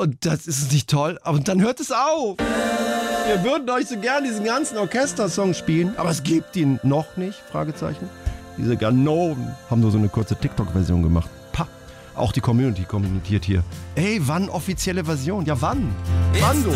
Und das ist nicht toll. Aber dann hört es auf. Wir würden euch so gern diesen ganzen Orchestersong spielen, aber es gibt ihn noch nicht, Fragezeichen. Diese Ganoven haben nur so eine kurze TikTok-Version gemacht. Pah. Auch die Community kommentiert hier. Ey, wann offizielle Version? Ja, wann? Wann du?